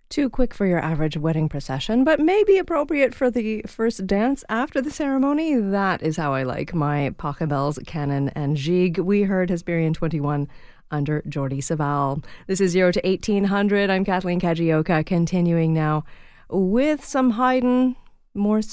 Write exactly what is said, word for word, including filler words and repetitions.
Too quick for your average wedding procession, but maybe appropriate for the first dance after the ceremony. That is how I like my Pachelbel's, Canon and Gigue. We heard Hesperian twenty-one under Jordi Savall. This is zero to eighteen hundred. I'm Kathleen Kajioka, continuing now with some Haydn, more